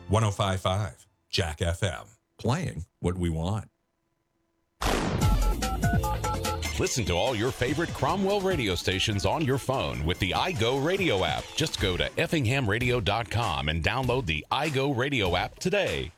105.5 Jack FM. Playing what we want. Listen to all your favorite Cromwell radio stations on your phone with the iGo Radio app. Just go to effinghamradio.com and download the iGo Radio app today.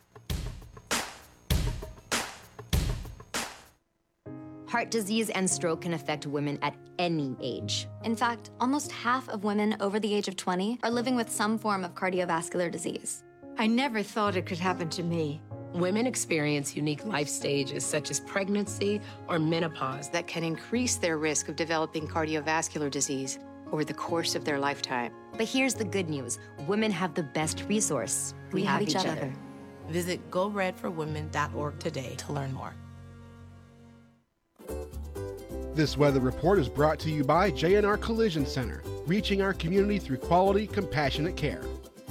Heart disease and stroke can affect women at any age. In fact, almost half of women over the age of 20 are living with some form of cardiovascular disease. I never thought it could happen to me. Women experience unique life stages such as pregnancy or menopause that can increase their risk of developing cardiovascular disease over the course of their lifetime. But here's the good news. Women have the best resource. We have each other. Visit GoRedForWomen.org today to learn more. This weather report is brought to you by J&R Collision Center, reaching our community through quality, compassionate care.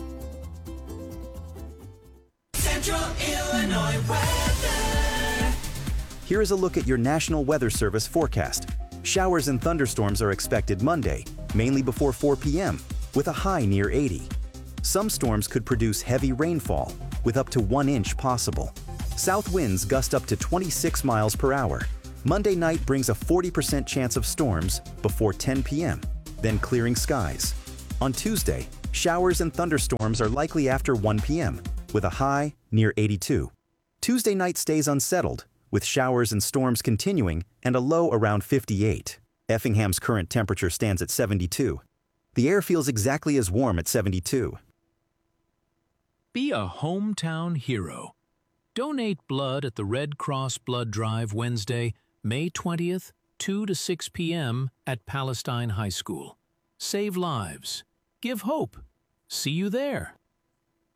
Central Illinois weather. Here is a look at your National Weather Service forecast. Showers and thunderstorms are expected Monday, mainly before 4 p.m., with a high near 80. Some storms could produce heavy rainfall, with up to 1 inch possible. South winds gust up to 26 miles per hour. Monday night brings a 40% chance of storms before 10 p.m., then clearing skies. On Tuesday, showers and thunderstorms are likely after 1 p.m., with a high near 82. Tuesday night stays unsettled, with showers and storms continuing and a low around 58. Effingham's current temperature stands at 72. The air feels exactly as warm at 72. Be a hometown hero. Donate blood at the Red Cross Blood Drive Wednesday, May 20th, 2 to 6 p.m. at Palestine High School. Save lives. Give hope. See you there.